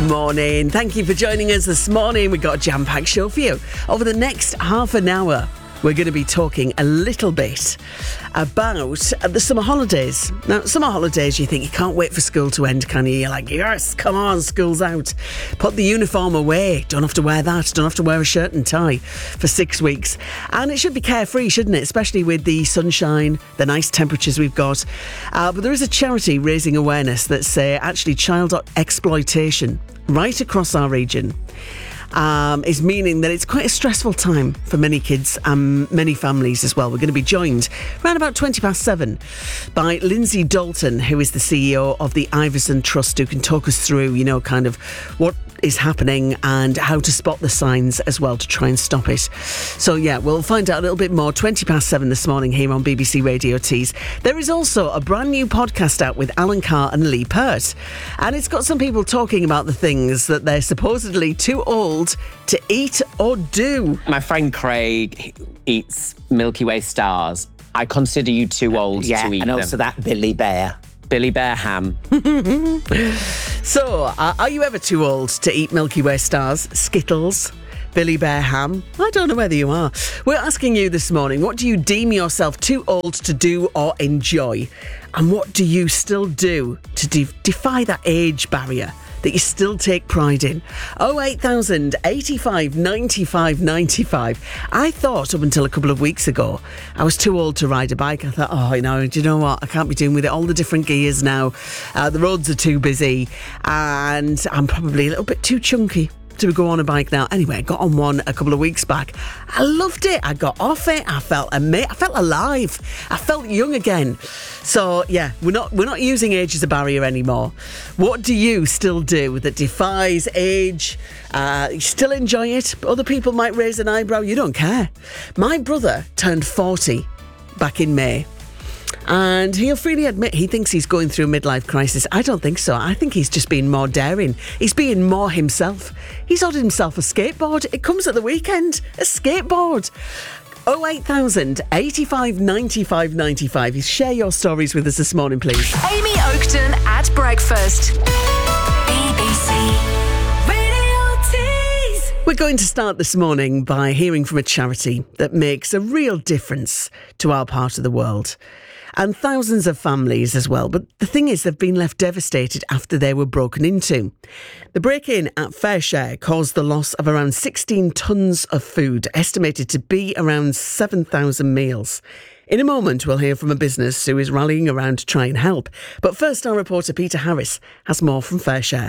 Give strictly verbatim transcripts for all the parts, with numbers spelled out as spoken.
morning. Thank you for joining us this morning. We've got a jam-packed show for you. Over the next half an hour, we're going to be talking a little bit about the summer holidays. Now, summer holidays, you think you can't wait for school to end, can you? You're like, yes, come on, school's out. Put the uniform away. Don't have to wear that. Don't have to wear a shirt and tie for six weeks. And it should be carefree, shouldn't it? Especially with the sunshine, the nice temperatures we've got. Uh, but there is a charity raising awareness that say actually child exploitation right across our region Um, is meaning that it's quite a stressful time for many kids and many families as well. We're going to be joined around about twenty past seven by Lindsay Dalton, who is the C E O of the Iverson Trust, who can talk us through, you know, kind of what is happening and how to spot the signs as well to try and stop it. So yeah, we'll find out a little bit more twenty past seven this morning here on B B C Radio Tees. There is also a brand new podcast out with Alan Carr and Lee Pert, and it's got some people talking about the things that they're supposedly too old to eat or do. My friend Craig eats Milky Way stars. I consider you too old yeah, to eat and them. also that Billy Bear. Billy Bear ham. So, uh, are you ever too old to eat Milky Way stars, Skittles, Billy Bear ham? I don't know whether you are. We're asking you this morning, what do you deem yourself too old to do or enjoy? And what do you still do to de- defy that age barrier that you still take pride in? oh eight thousand, eighty-five, ninety-five, ninety-five. I thought up until a couple of weeks ago I was too old to ride a bike. I thought, oh, you know, do you know what? I can't be doing with it. All the different gears now. Uh, the roads are too busy and I'm probably a little bit too chunky to go on a bike now. Anyway, I got on one a couple of weeks back. I loved it. I got off it. I felt ama- I felt alive. I felt young again. So yeah, we're not we're not using age as a barrier anymore. What do you still do that defies age? Uh, you still enjoy it? Other people might raise an eyebrow. You don't care. My brother turned forty back in May. And he'll freely admit he thinks he's going through a midlife crisis. I don't think so. I think he's just being more daring. He's being more himself. He's ordered himself a skateboard. It comes at the weekend. A skateboard. oh eight thousand, eighty-five, ninety-five, ninety-five. Share your stories with us this morning, please. Amy Oakton at breakfast. B B C Radio Tees. We're going to start this morning by hearing from a charity that makes a real difference to our part of the world. And thousands of families as well. But the thing is, they've been left devastated after they were broken into. The break-in at FareShare caused the loss of around sixteen tonnes of food, estimated to be around seven thousand meals. In a moment, we'll hear from a business who is rallying around to try and help. But first, our reporter Peter Harris has more from FareShare.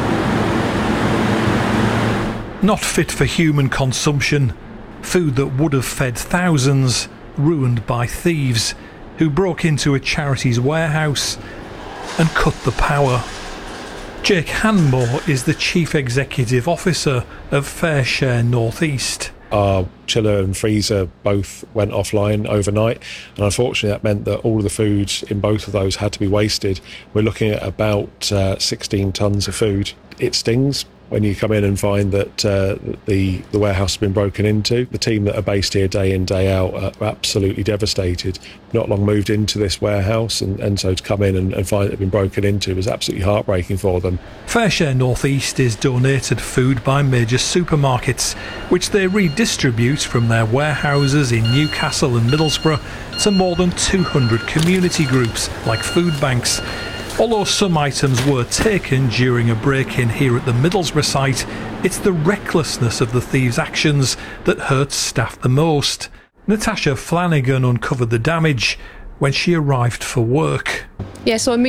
Not fit for human consumption. Food that would have fed thousands, ruined by thieves who broke into a charity's warehouse and cut the power. Jake Hanmore is the Chief Executive Officer of FareShare North East. Our chiller and freezer both went offline overnight, and unfortunately that meant that all of the food in both of those had to be wasted. We're looking at about uh, sixteen tonnes of food. It stings when you come in and find that uh, the, the warehouse has been broken into. The team that are based here day in, day out are absolutely devastated. Not long moved into this warehouse, and, and so to come in and, and find it had been broken into was absolutely heartbreaking for them. FareShare North East is donated food by major supermarkets, which they redistribute from their warehouses in Newcastle and Middlesbrough to more than two hundred community groups like food banks. Although some items were taken during a break-in here at the Middlesbrough site, it's the recklessness of the thieves' actions that hurts staff the most. Natasha Flanagan uncovered the damage when she arrived for work. Yeah, so